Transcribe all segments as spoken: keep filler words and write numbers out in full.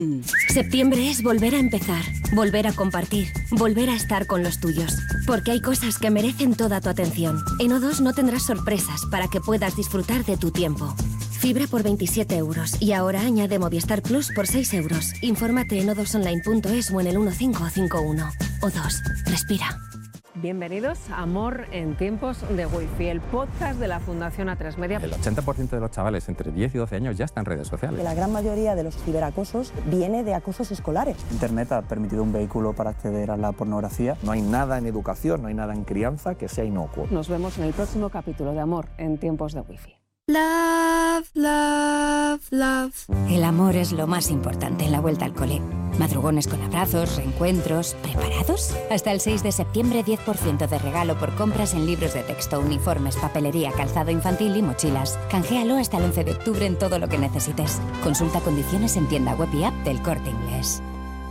Septiembre es volver a empezar, volver a compartir, volver a estar con los tuyos. Porque hay cosas que merecen toda tu atención. En O dos no tendrás sorpresas para que puedas disfrutar de tu tiempo. Fibra por veintisiete euros y ahora añade Movistar Plus por seis euros. Infórmate en o dos online punto es o en el uno cinco cinco uno. O dos, respira. Bienvenidos a Amor en tiempos de Wi-Fi, el podcast de la Fundación A tres Media. El ochenta por ciento de los chavales entre diez y doce años ya están en redes sociales. La gran mayoría de los ciberacosos viene de acosos escolares. Internet ha permitido un vehículo para acceder a la pornografía. No hay nada en educación, no hay nada en crianza que sea inocuo. Nos vemos en el próximo capítulo de Amor en tiempos de Wi-Fi. Love, love, love. El amor es lo más importante en la vuelta al cole. Madrugones con abrazos, reencuentros. ¿Preparados? Hasta el seis de septiembre, diez por ciento de regalo por compras en libros de texto, uniformes, papelería, calzado infantil y mochilas. Canjealo hasta el once de octubre en todo lo que necesites. Consulta condiciones en tienda web y app del Corte Inglés.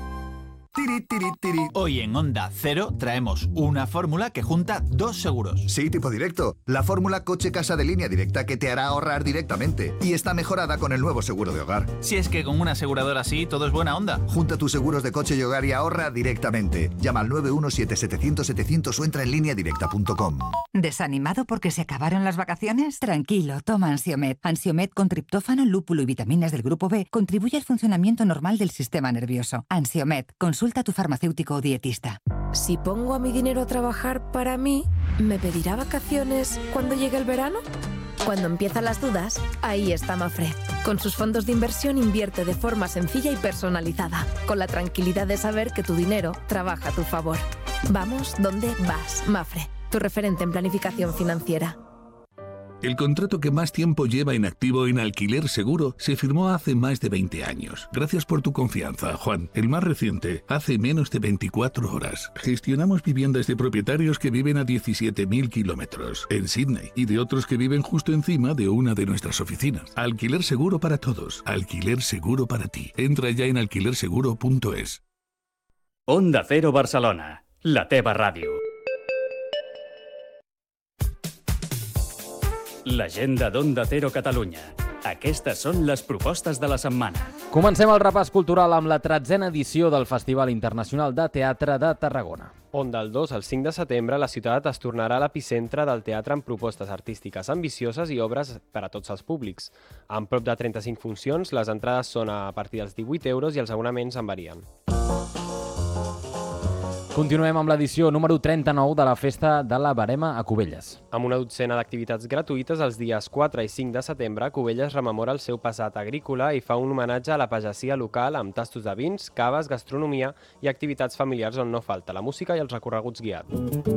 Tiri, tiri, tiri. Hoy en Onda Cero traemos una fórmula que junta dos seguros. Sí, tipo directo. La fórmula coche-casa de línea directa que te hará ahorrar directamente. Y está mejorada con el nuevo seguro de hogar. Si es que con una aseguradora así todo es buena onda. Junta tus seguros de coche y hogar y ahorra directamente. Llama al nueve uno siete setecientos setecientos o entra en línea directa punto com. ¿Desanimado porque se acabaron las vacaciones? Tranquilo, toma Ansiomed. Ansiomed con triptófano, lúpulo y vitaminas del grupo B contribuye al funcionamiento normal del sistema nervioso. Ansiomed, consulta a tu farmacéutico o dietista. Si pongo a mi dinero a trabajar para mí, ¿me pedirá vacaciones cuando llegue el verano? Cuando empiezan las dudas, ahí está Mafre. Con sus fondos de inversión invierte de forma sencilla y personalizada, con la tranquilidad de saber que tu dinero trabaja a tu favor. Vamos donde vas, Mafre, tu referente en planificación financiera. El contrato que más tiempo lleva en activo en Alquiler Seguro se firmó hace más de veinte años. Gracias por tu confianza, Juan. El más reciente, hace menos de veinticuatro horas. Gestionamos viviendas de propietarios que viven a diecisiete mil kilómetros en Sydney y de otros que viven justo encima de una de nuestras oficinas. Alquiler Seguro para todos. Alquiler Seguro para ti. Entra ya en alquiler seguro punto es. Onda Cero Barcelona, la teva ràdio. L'agenda d'Onda Cero Catalunya. Aquestes són les propostes de la setmana. Comencem el repàs cultural amb la tretzena edició del Festival Internacional de Teatre de Tarragona. On del dos al cinc de setembre la ciutat es tornarà a l'epicentre del teatre amb propostes artístiques ambicioses i obres per a tots els públics. Amb prop de trenta-cinc funcions, les entrades són a partir dels divuit euros i els abonaments en varien. Continuem amb l'edició número trenta-nou de la Festa de la Verema a Cubelles. Amb una dotzena d'activitats gratuïtes els dies quatre i cinc de setembre, Cubelles rememora el seu passat agrícola i fa un homenatge a la pagesia local amb tastos de vins, caves, gastronomia i activitats familiars on no falta la música i els recorreguts guiats.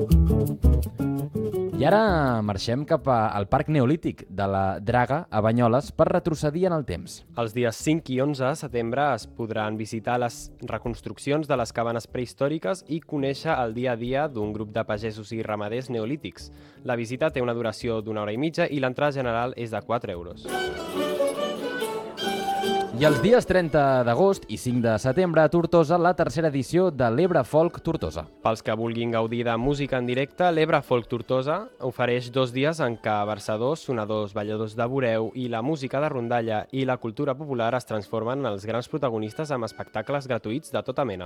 I ara marxem cap al Parc Neolític de la Draga, a Banyoles, per retrocedir en el temps. Els dies cinc i onze de setembre es podran visitar les reconstruccions de les cabanes prehistòriques i conèixer el dia a dia d'un grup de pagesos i ramaders neolítics. La visita té una duració d'una hora i mitja i l'entrada general és de quatre euros. I els dies trenta d'agost i cinc de setembre a Tortosa, la tercera edició de l'Ebre Folk Tortosa. Pels que vulguin gaudir de música en directe, l'Ebre Folk Tortosa ofereix dos dies en què versadors, sonadors, balladors de voreu i la música de rondalla i la cultura popular es transformen en els grans protagonistes amb espectacles gratuïts de tota mena.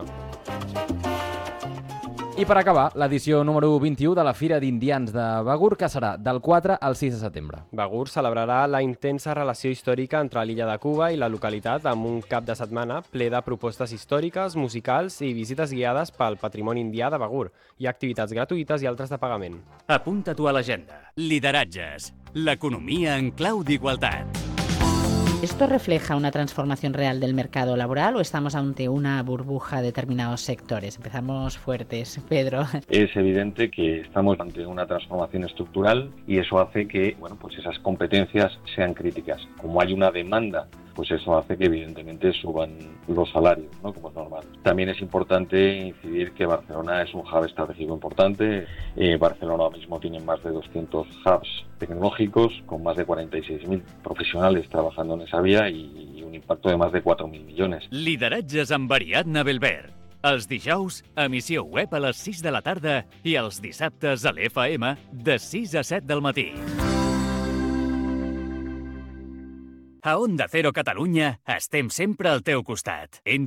I per acabar, l'edició número vint-i-u de la Fira d'Indians de Begur, que serà del quatre al sis de setembre. Begur celebrarà la intensa relació històrica entre l'illa de Cuba i la localitat amb un cap de setmana ple de propostes històriques, musicals i visites guiades pel patrimoni indià de Begur. Hi ha activitats gratuïtes i altres de pagament. Apunta-t'ho a l'agenda. Lideratges. L'economia en clau d'igualtat. ¿Esto refleja una transformación real del mercado laboral o estamos ante una burbuja de determinados sectores? Empezamos fuertes, Pedro. Es evidente que estamos ante una transformación estructural y eso hace que, bueno, pues esas competencias sean críticas. Como hay una demanda, pues eso hace que evidentemente suban los salarios, ¿no? Como es normal. También es importante incidir que Barcelona es un hub estratégico importante. Eh, Barcelona ahora mismo tiene más de doscientos hubs tecnológicos con más de cuarenta y seis mil profesionales trabajando en esa vía y un impacto de más de cuatro mil millones. Lideratges amb Ariadna Belver. Els dijous, emissió web a les sis de la tarda i els dissabtes a l'F M de sis a set del matí. A Onda Cero Catalunya estem sempre al teu costat.